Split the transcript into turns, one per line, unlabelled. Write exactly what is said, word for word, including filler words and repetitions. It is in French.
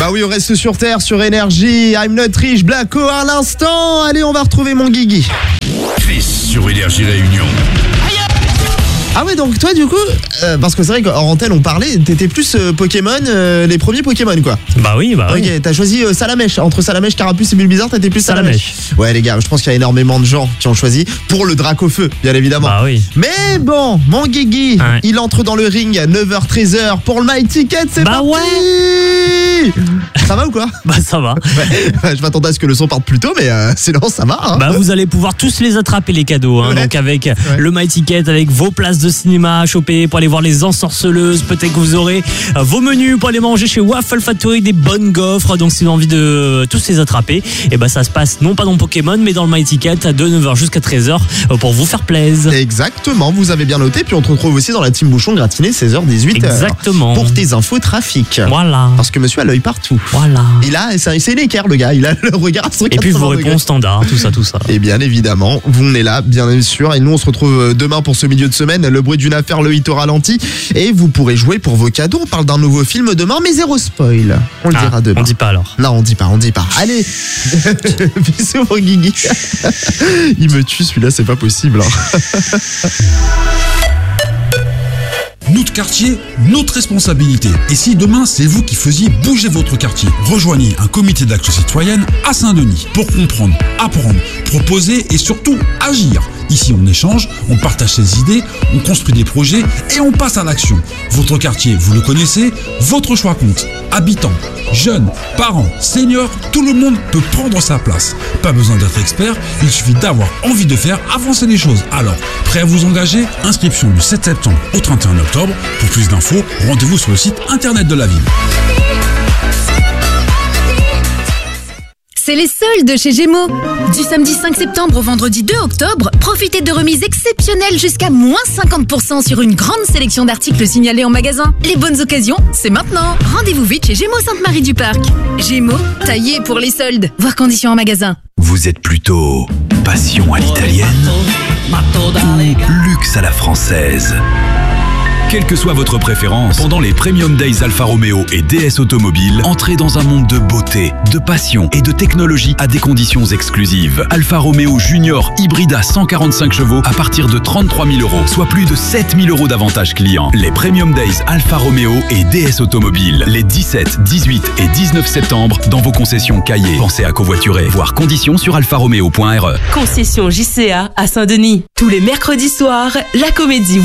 Bah oui, on reste sur Terre, sur Énergie. I'm not rich, Blacko à l'instant. Allez, on va retrouver mon Guigui.
Chris sur Énergie Réunion.
Ah ouais, donc toi du coup, euh, parce que c'est vrai qu'en antenne on parlait, t'étais plus euh, Pokémon, euh, les premiers Pokémon quoi.
Bah oui, bah
Ok,
oui.
t'as choisi euh, Salamèche, entre Salamèche, Carapuce et Bulbizarre, t'étais plus Salamèche.
Salamèche.
Ouais les gars, je pense qu'il y a énormément de gens qui ont choisi pour le Dracofeu, bien évidemment.
Bah oui.
Mais bon, mon Guigui,
Ouais.
il entre dans le ring à neuf heures treize heures pour le My Ticket, c'est
Bah
parti
ouais.
Ça va ou quoi?
Bah ça va.
Ouais, je m'attendais à ce que le son parte plus tôt, mais euh, sinon ça va. Hein.
Bah vous allez pouvoir tous les attraper les cadeaux, hein.
Ouais.
Donc avec le My Ticket, avec vos places de cinéma à choper pour aller voir les ensorceleuses, peut-être que vous aurez euh, vos menus pour aller manger chez Waffle Factory, des bonnes gaufres. Donc si vous avez envie de euh, tous les attraper, et bah ça se passe non pas dans Pokémon mais dans le My Ticket de neuf heures jusqu'à treize heures euh, pour vous faire plaisir.
Exactement, vous avez bien noté. Puis on te retrouve aussi dans la team Bouchon gratiné seize heures dix-huit heures.
Exactement.
Pour tes infos trafic.
Voilà.
Parce que monsieur a l'œil partout.
Voilà.
Il a, c'est c'est une équerre le gars, il a le regard à cent quatre-vingts
Et puis vos
degrés.
réponses standards, tout ça, tout ça.
Et bien évidemment, vous on est là, bien sûr. Et nous on se retrouve demain pour ce milieu de semaine. Le bruit d'une affaire, le hit au ralenti. Et vous pourrez jouer pour vos cadeaux. On parle d'un nouveau film demain, mais zéro spoil. On le
Ah,
dira demain.
on dit pas alors.
Non, on dit pas, on dit pas. Allez, bisous mon Guigui. Il me tue celui-là, c'est pas possible. Hein.
Notre quartier, notre responsabilité. Et si demain, c'est vous qui faisiez bouger votre quartier? Rejoignez un comité d'action citoyenne à Saint-Denis pour comprendre, apprendre, proposer et surtout agir. Ici, on échange, on partage ses idées, on construit des projets et on passe à l'action. Votre quartier, vous le connaissez, votre choix compte. Habitants, jeunes, parents, seniors, tout le monde peut prendre sa place. Pas besoin d'être expert, il suffit d'avoir envie de faire avancer les choses. Alors, prêt à vous engager? Inscription du sept septembre au trente et un octobre. Pour plus d'infos, rendez-vous sur le site internet de la ville.
C'est les soldes chez Gémeaux. Du samedi cinq septembre au vendredi deux octobre, profitez de remises exceptionnelles jusqu'à moins cinquante pour cent sur une grande sélection d'articles signalés en magasin. Les bonnes occasions, c'est maintenant. Rendez-vous vite chez Gémeaux Sainte-Marie-du-Parc. Gémeaux, taillé pour les soldes. Voir conditions en magasin.
Vous êtes plutôt passion à l'italienne ou luxe à la française? Quelle que soit votre préférence, pendant les Premium Days Alfa Romeo et D S Automobile, entrez dans un monde de beauté, de passion et de technologie à des conditions exclusives. Alfa Romeo Junior Hybrida cent quarante-cinq chevaux à partir de trente-trois mille euros, soit plus de sept mille euros d'avantages clients. Les Premium Days Alfa Romeo et D S Automobile, les dix-sept, dix-huit et dix-neuf septembre dans vos concessions Cahiers. Pensez à covoiturer. Voir conditions sur alfa romeo point r e.
Concession J C A à Saint-Denis. Tous les mercredis soirs, la comédie